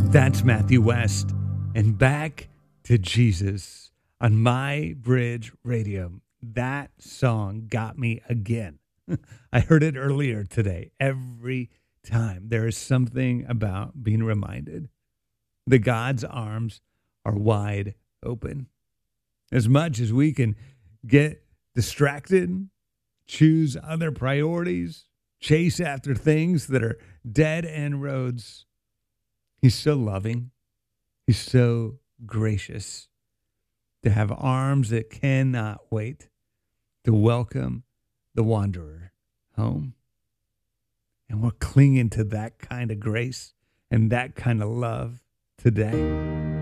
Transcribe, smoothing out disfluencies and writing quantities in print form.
That's Matthew West. And Back to Jesus on My Bridge Radio. That song got me again. I heard it earlier today. Every time there is something about being reminded that God's arms are wide open. As much as we can get distracted, choose other priorities, chase after things that are dead end roads, He's so loving. He's so gracious to have arms that cannot wait to welcome the wanderer home. And we're clinging to that kind of grace and that kind of love today.